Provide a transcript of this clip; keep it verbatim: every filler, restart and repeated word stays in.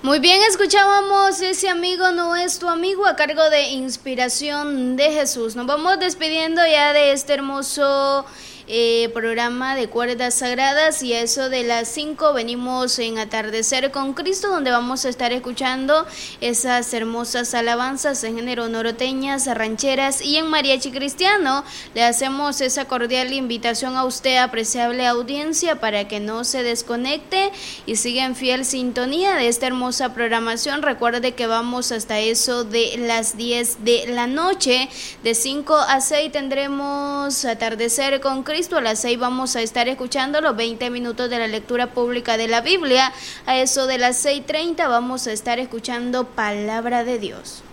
Muy bien, escuchábamos ese amigo no es tu amigo a cargo de Inspiración de Jesús. Nos vamos despidiendo ya de este hermoso eh, programa de cuerdas sagradas, y a eso de las cinco venimos en Atardecer con Cristo, donde vamos a estar escuchando esas hermosas alabanzas en género norteñas, rancheras y en mariachi cristiano. Le hacemos esa cordial invitación a usted, apreciable audiencia, para que no se desconecte y siga en fiel sintonía de esta hermosa programación. Recuerde que vamos hasta eso de las diez de la noche. De cinco a seis tendremos Atardecer con Cristo. A las seis vamos a estar escuchando los veinte minutos de la lectura pública de la Biblia. A eso de las seis treinta vamos a estar escuchando Palabra de Dios.